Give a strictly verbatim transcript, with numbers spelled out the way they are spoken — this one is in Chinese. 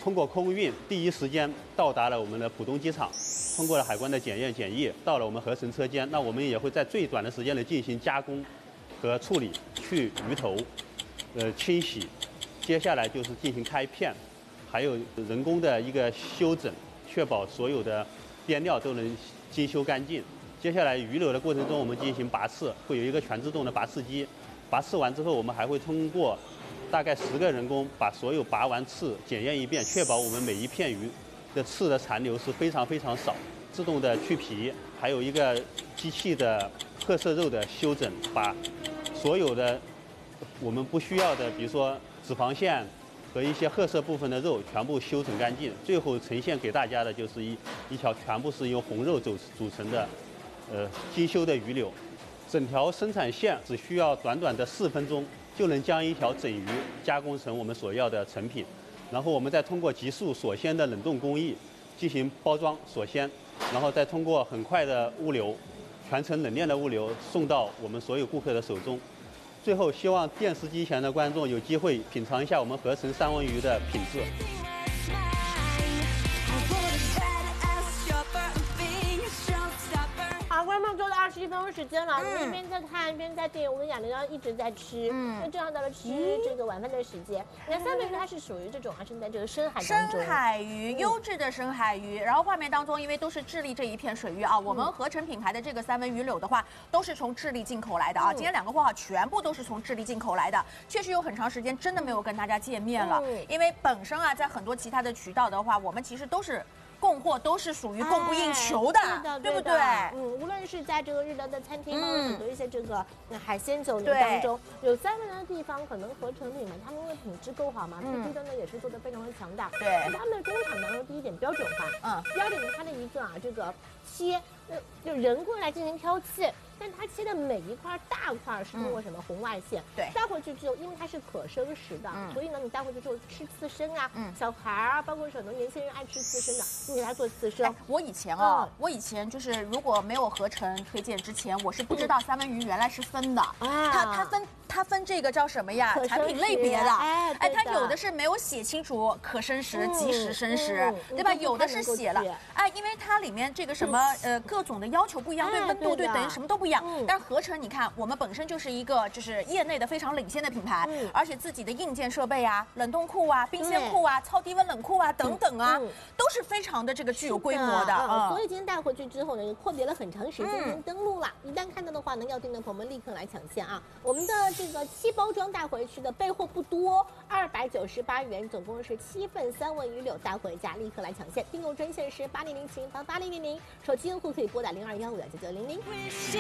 通过空运第一时间到达了我们的浦东机场，通过了海关的检验检疫，到了我们合成车间。那我们也会在最短的时间内进行加工和处理，去鱼头，呃清洗，接下来就是进行开片，还有人工的一个修整，确保所有的边料都能精修干净。接下来鱼柳的过程中，我们进行拔刺，会有一个全自动的拔刺机。拔刺完之后，我们还会通过大概十个人工把所有拔完刺检验一遍，确保我们每一片鱼的刺的残留是非常非常少。自动的去皮，还有一个机器的褐色肉的修整，把所有的我们不需要的，比如说脂肪线和一些褐色部分的肉全部修整干净，最后呈现给大家的就是一一条全部是由红肉组组成的，呃精修的鱼柳。整条生产线只需要短短的四分钟，就能将一条整鱼加工成我们所要的成品，然后我们再通过急速锁鲜的冷冻工艺进行包装锁鲜，然后再通过很快的物流，全程冷链的物流送到我们所有顾客的手中。最后，希望电视机前的观众有机会品尝一下我们合成三文鱼的品质。 好，观众做了二十一分钟时间了，你们一边在看一边在听，我跟雅玲要一直在吃，嗯，那正好到了吃这个晚饭的时间。你看三文鱼它是属于这种啊，是在这个深海当中， 深海鱼，优质的深海鱼。然后画面当中，因为都是智利这一片水域啊，我们合成品牌的这个三文鱼柳的话，都是从智利进口来的啊。今天两个货号全部都是从智利进口来的，确实有很长时间真的没有跟大家见面了，因为本身啊，在很多其他的渠道的话，我们其实都是。供货都是属于供不应求的， 哎、对, 对不对？ 嗯，无论是在这个日料的餐厅，包括很多一些这个海鲜酒楼当中，有三文的地方，可能合成品嘛，他们的品质够好嘛，配比端呢也是做的非常的强大。 对， 他们的工厂当中第一点标准化，嗯，第二点呢，它的一个啊这个切，就人工来进行挑剔。但它切的每一块大块是通过什么红外线？对，带回去之后，因为它是可生食的，所以呢，你带回去之后吃刺身啊，小孩啊，包括很多年轻人爱吃刺身的，你给他做刺身。 我以前哦，我以前就是如果没有合成推荐之前，我是不知道三文鱼原来是分的，它它分它分这个叫什么呀？产品类别的，哎哎，它有的是没有写清楚可生食、即食生食，对吧？有的是写了，哎，因为它里面这个什么呃各种的要求不一样，对温度对等于什么都不一样。但是合成你看，我们本身就是一个就是业内的非常领先的品牌，而且自己的硬件设备啊、冷冻库啊、冰鲜库啊、超低温冷库啊等等啊，都是非常的这个具有规模的啊。所以今天带回去之后呢，阔别了很长时间能登录了。一旦看到的话呢，要订的朋友们立刻来抢先啊！我们的这个七包装带回去的备货不多，二百九十八元，总共是七份三文鱼柳带回家，立刻来抢先。订购专线是八零零七八八零零零，手机用户可以拨打零二幺五幺九九零零。